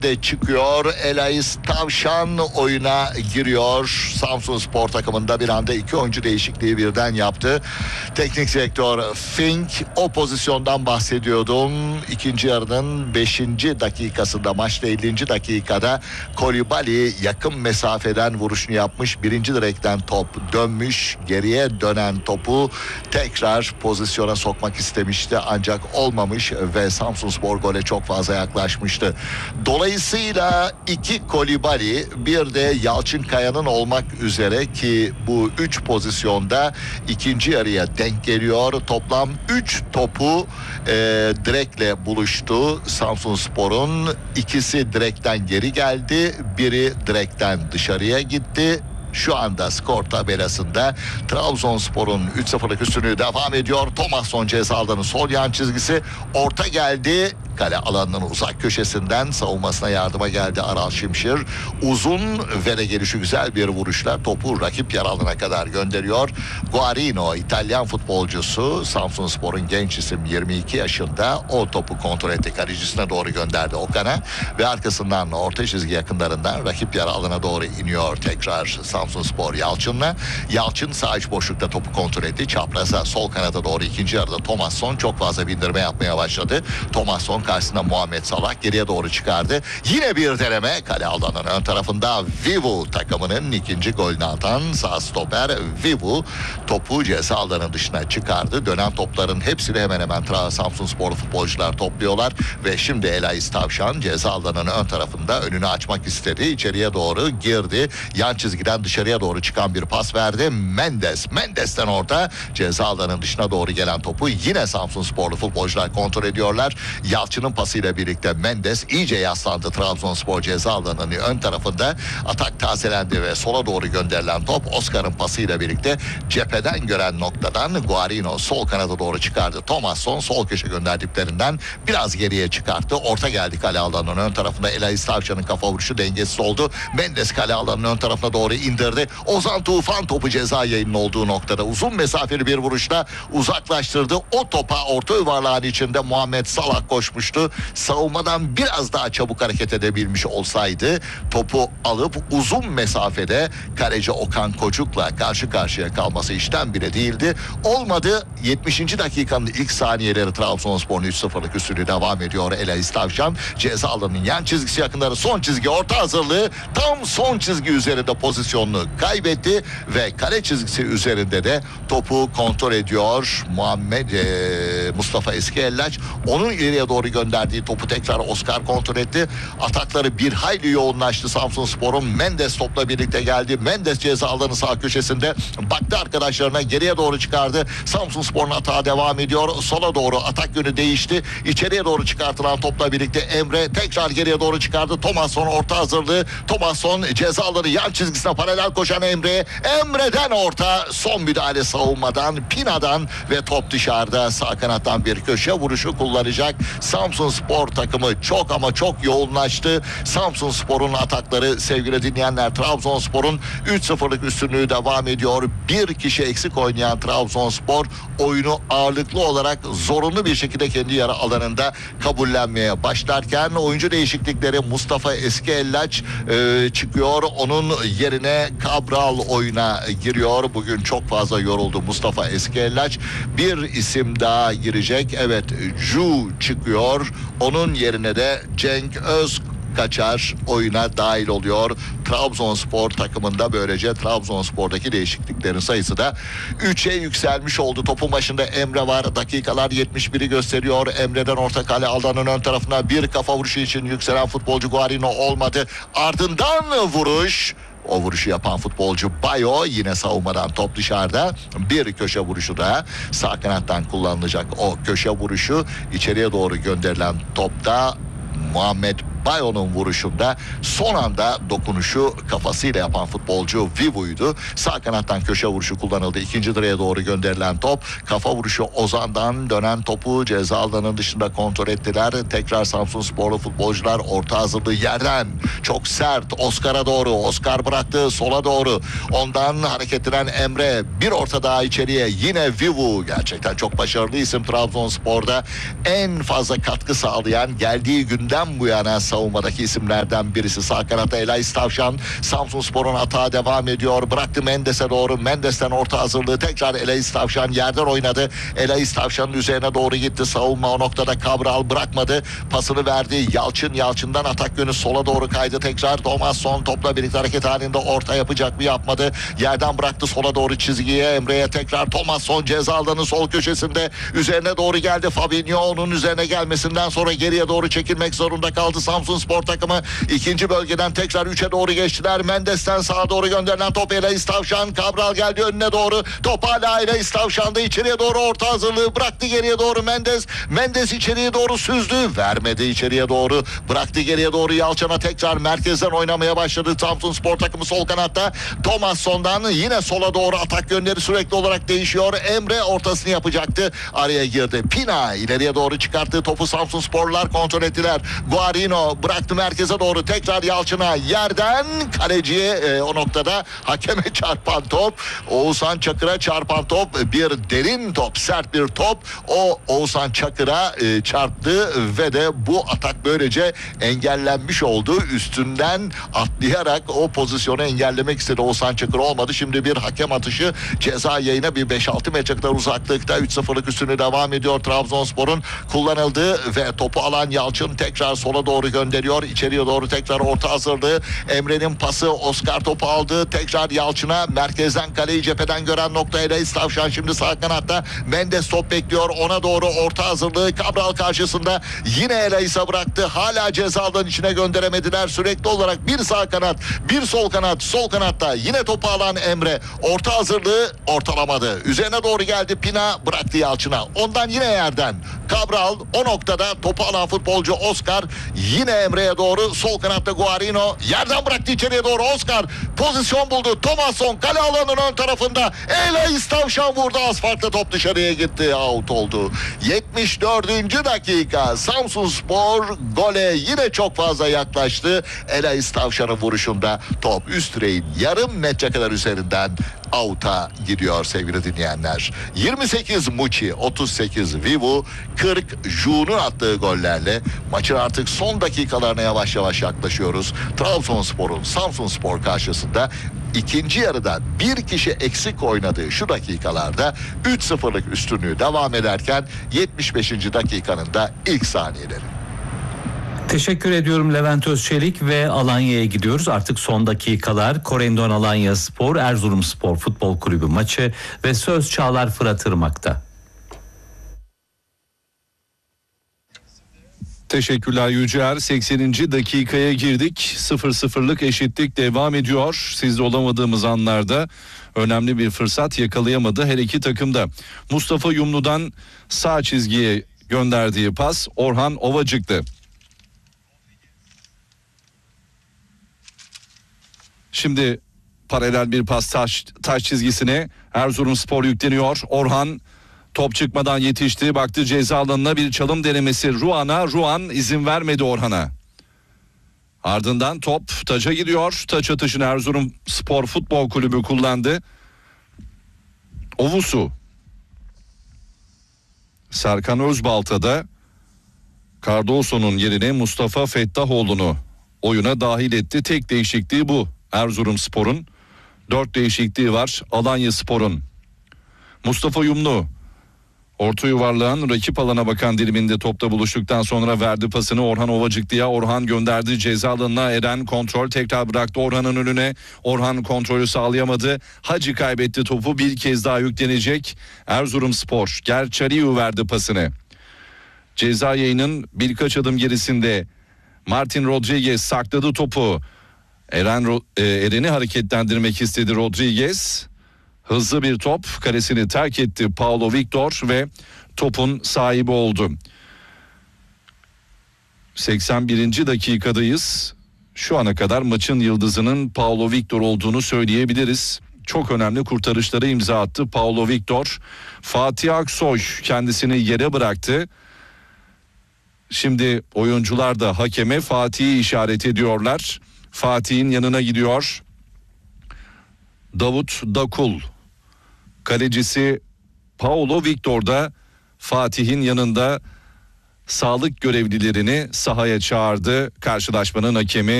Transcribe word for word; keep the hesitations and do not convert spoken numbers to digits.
de çıkıyor. Elais Tavşan oyuna giriyor. Samsunspor takımında bir anda iki oyuncu değişikliği birden yaptı. Teknik direktör Fink, o pozisyondan bahsediyordum. İkinci yarının beşinci dakikasında, maçta ellinci dakikada Kolibali yakın mesafeden vuruşunu yapmış. Birinci direkten top dönmüş. Geriye dönen topu tekrar pozisyona sokmak istemişti. Ancak olmamış ve Samsunspor gole çok fazla yaklaşmıştı. Dolayısıyla iki Kolibali, bir de Yalçın Kaya'nın olmak üzere ki bu üç pozisyonda ikinci yarıya denk geliyor. Toplam üç topu e, direkle buluştu Samsunspor'un. İkisi direkten geri geldi, biri direkten dışarıya gitti. Şu anda skor tabelasında Trabzonspor'un üç sıfırlık üstünlüğü devam ediyor. Thomasson ceza alanı sol yan çizgisi, orta geldi. Kale alanının uzak köşesinden savunmasına yardıma geldi Aral Şimşir. Uzun ve de gelişi güzel bir vuruşla topu rakip yer alanına kadar gönderiyor. Guarino, İtalyan futbolcusu, Samsunspor'un genç isim, yirmi iki yaşında, o topu kontrol etti. Kalecisine doğru gönderdi Okan'a ve arkasından orta çizgi yakınlarından rakip yer alanına doğru iniyor tekrar Samsunspor Yalçın'la. Yalçın sağ iç boşlukta topu kontrol etti. Çapraza sol kanada doğru ikinci yarıda Thomasson çok fazla bindirme yapmaya başladı. Thomasson karşısında Muhammed Salah geriye doğru çıkardı. Yine bir deneme, kale alanının ön tarafında Vivu takımının ikinci golünü atan sağ stoper Vivu topu ceza alanının dışına çıkardı. Dönen topların hepsini hemen hemen Samsunsporlu futbolcular topluyorlar ve şimdi Elais Tavşan ceza alanının ön tarafında önünü açmak istedi. İçeriye doğru girdi. Yan çizgiden dışarıya doğru çıkan bir pas verdi. Mendes, Mendes'ten orada ceza alanının dışına doğru gelen topu yine Samsunsporlu futbolcular kontrol ediyorlar. Yalçın'ın pasıyla birlikte Mendes iyice yaslandı Trabzonspor ceza alanının ön tarafında. Atak tazelendi ve sola doğru gönderilen top Oscar'ın pasıyla birlikte cepheden gören noktadan Guarino sol kanada doğru çıkardı. Thomasson sol köşe gönderdiklerinden biraz geriye çıkarttı. Orta geldi kale alanının ön tarafında. Elais Tavşan'ın kafa vuruşu dengesiz oldu. Mendes kale alanının ön tarafına doğru indirdi. Ozan Tufan topu ceza yayının olduğu noktada uzun mesafeli bir vuruşla uzaklaştırdı. O topa orta yuvarlağın içinde Muhammed Salah koşmuştu. Savunmadan biraz daha çabuk hareket edebilmiş olsaydı topu alıp uzun mesafede kaleci Okan Kocuk'la karşı karşıya kalması işten bile değildi. Olmadı. yetmişinci dakikanın ilk saniyeleri Trabzonspor'un üç sıfırlık üstünlüğü devam ediyor. Elais Tavşan ceza alanının yan çizgisi yakınları, son çizgi orta hazırlığı, tam son çizgi üzerinde pozisyonunu kaybetti ve kale çizgisi üzerinde de topu kontrol ediyor Muhammed e, Mustafa Eskiellaç. Onun ileriye doğru gönderdiği topu tekrar Oscar kontrol etti. Atakları bir hayli yoğunlaştı Samsunspor'un. Mendes topla birlikte geldi. Mendes ceza alanı sağ köşesinde baktı arkadaşlarına, geriye doğru çıkardı. Samsunspor'un atağı devam ediyor. Sola doğru atak yönü değişti. İçeriye doğru çıkartılan topla birlikte Emre tekrar geriye doğru çıkardı. Thomasson orta hazırlığı. Thomasson ceza alanı yan çizgisine paralel koşan Emre. Emre'den orta, son müdahale savunmadan, Pina'dan ve top dışarıda. Sağ kanattan bir köşe vuruşu kullanacak Samsunspor takımı. Çok ama çok yoğunlaştı. Samsunspor'un atakları sevgili dinleyenler. Trabzonspor'un üç sıfırlık üstünlüğü devam ediyor. Bir kişi eksik oynayan Trabzonspor oyunu ağırlıklı olarak zorunlu bir şekilde kendi yarı alanında kabullenmeye başlarken oyuncu değişiklikleri, Mustafa Eskiellaç e, çıkıyor. Onun yerine Cabral oyuna giriyor. Bugün çok fazla yoruldu Mustafa Eskiellaç. Bir isim daha girecek. Evet, Ju çıkıyor. Onun yerine de Cenk Öz Kaçar oyuna dahil oluyor. Trabzonspor takımında böylece Trabzonspor'daki değişikliklerin sayısı da üçe yükselmiş oldu. Topun başında Emre var. Dakikalar yetmiş biri gösteriyor. Emre'den orta kale alanının ön tarafına bir kafa vuruşu için yükselen futbolcu Guarino olmadı. Ardından vuruş. O vuruşu yapan futbolcu Bayo, yine savunmadan top dışarıda. Bir köşe vuruşu da sağ kanattan kullanılacak. O köşe vuruşu içeriye doğru gönderilen topta Muhammed Bayo'nun vuruşunda son anda dokunuşu kafasıyla yapan futbolcu Vivu'ydu. Sağ kanattan köşe vuruşu kullanıldı. İkinci direğe doğru gönderilen top. Kafa vuruşu Ozan'dan, dönen topu ceza alanının dışında kontrol ettiler. Tekrar Samsunsporlu futbolcular orta hazırlığı yerden çok sert Oscar'a doğru. Oscar bıraktı sola doğru. Ondan hareketlenen Emre, bir orta daha içeriye, yine Vivu. Gerçekten çok başarılı isim Trabzonspor'da. En fazla katkı sağlayan, geldiği günden bu yana savunmadaki isimlerden birisi. Sağ kanatta Elais Tavşan. Samsunspor'un atağı devam ediyor. Bıraktı Mendes'e doğru. Mendes'ten orta hazırlığı. Tekrar Elais Tavşan yerden oynadı. Elais Tavşan'ın üzerine doğru gitti. Savunma o noktada Cabral bırakmadı. Pasını verdi. Yalçın. Yalçın'dan atak yönü sola doğru kaydı. Tekrar Thomasson topla birlikte hareket halinde orta yapacak mı, yapmadı. Yerden bıraktı sola doğru çizgiye. Emre'ye tekrar Thomasson ceza alanının sol köşesinde. Üzerine doğru geldi Fabinho. Onun üzerine gelmesinden sonra geriye doğru çekilmek zorunda kaldı Samsunspor takımı. İkinci bölgeden tekrar üçe doğru geçtiler. Mendes'ten sağa doğru gönderilen top Elais Tavşan. Cabral geldi önüne doğru. Top hala Elais Tavşan'da. İçeriye doğru orta hazırlığı bıraktı geriye doğru Mendes. Mendes içeriye doğru süzdü. Vermedi içeriye doğru. Bıraktı geriye doğru Yalçın'a, tekrar merkezden oynamaya başladı Samsunspor takımı sol kanatta. Thomasson'dan yine sola doğru atak yönleri sürekli olarak değişiyor. Emre ortasını yapacaktı. Araya girdi. Pina ileriye doğru çıkarttığı topu Samsunsporlular kontrol ettiler. Guarino bıraktı merkeze doğru. Tekrar Yalçın'a, yerden kaleciye e, o noktada hakeme çarpan top. Oğuzhan Çakır'a çarpan top. Bir derin top, sert bir top. O Oğuzhan Çakır'a e, çarptı ve de bu atak böylece engellenmiş oldu. Üstünden atlayarak o pozisyonu engellemek istedi Oğuzhan Çakır, olmadı. Şimdi bir hakem atışı ceza yayına bir beş altı metre kadar uzaklıkta. üç sıfırlık üstünü devam ediyor Trabzonspor'un. Kullanıldı ve topu alan Yalçın tekrar sola doğru gönderiyor. İçeriye doğru tekrar orta hazırlığı. Emre'nin pası, Oscar topu aldı. Tekrar Yalçın'a, merkezden kaleyi cepheden gören nokta Elais Tavşan şimdi sağ kanatta. Mendes top bekliyor. Ona doğru orta hazırlığı. Cabral karşısında yine Elais'e bıraktı. Hala cezadan içine gönderemediler. Sürekli olarak bir sağ kanat, bir sol kanat. Sol kanatta yine topu alan Emre. Orta hazırlığı ortalamadı. Üzerine doğru geldi Pina, bıraktı Yalçın'a. Ondan yine yerden Cabral, o noktada topu alan futbolcu Oscar. Yine Emre'ye doğru sol kanatta Guarino. Yerden bıraktı içeriye doğru Oscar. Pozisyon buldu. Thomasson kale alanının ön tarafında. Elais Tavşan vurdu. Asfaltta top dışarıya gitti. Out oldu. yetmiş dördüncü dakika. Samsunspor gole yine çok fazla yaklaştı. Elais Tavşan'ın vuruşunda top üst direğin yarım metre kadar üzerinden out'a gidiyor sevgili dinleyenler. yirmi sekiz Muçi, otuz sekiz Vivu, kırk Ju'nun attığı gollerle maçın artık son dakikalarına yavaş yavaş yaklaşıyoruz. Trabzonspor'un Samsunspor karşısında ikinci yarıda bir kişi eksik oynadığı şu dakikalarda üç sıfırlık üstünlüğü devam ederken yetmiş beşinci dakikanın da ilk saniyeleri. Teşekkür ediyorum Levent Özçelik ve Alanya'ya gidiyoruz. Artık son dakikalar. Korendon Alanya Spor, Erzurumspor Futbol Kulübü maçı ve söz Çağlar Fırat Irmak'ta. Teşekkürler Yücer. sekseninci dakikaya girdik. sıfır sıfırlık eşitlik devam ediyor. Sizde olamadığımız anlarda önemli bir fırsat yakalayamadı her iki takımda. Mustafa Yumlu'dan sağ çizgiye gönderdiği pas Orhan Ovacık'tı. Şimdi paralel bir pas taş, taş çizgisine Erzurumspor yükleniyor. Orhan top çıkmadan yetişti. Baktı ceza alanına, bir çalım denemesi Ruan'a. Ruan izin vermedi Orhan'a. Ardından top taça gidiyor. Taç atışını Erzurumspor Futbol Kulübü kullandı. Ovusu. Serkan Özbalta da Cardoso'nun yerine Mustafa Fettahoğlu'nu oyuna dahil etti. Tek değişikliği bu. Erzurumspor'un dört değişikliği var Alanyaspor'un. Mustafa Yumlu orta yuvarlağın rakip alana bakan diliminde topla buluştuktan sonra verdi pasını Orhan Ovacıklı'ya. Orhan gönderdi ceza alanına. Eren kontrol tekrar bıraktı Orhan'ın önüne. Orhan kontrolü sağlayamadı. Hacı kaybetti topu, bir kez daha yüklenecek Erzurumspor. Gerçariu verdi pasını. Ceza yayının birkaç adım gerisinde Martin Rodriguez sakladı topu. Eren e, Eren'i hareketlendirmek istedi Rodriguez. Hızlı bir top, kalesini terk etti Paulo Victor ve topun sahibi oldu. seksen birinci dakikadayız. Şu ana kadar maçın yıldızının Paulo Victor olduğunu söyleyebiliriz. Çok önemli kurtarışlara imza attı Paulo Victor. Fatih Aksoy kendisini yere bıraktı. Şimdi oyuncular da hakeme Fatih'i işaret ediyorlar. Fatih'in yanına gidiyor Davut Dakul. Kalecisi Paulo Victor da Fatih'in yanında sağlık görevlilerini sahaya çağırdı. Karşılaşmanın hakemi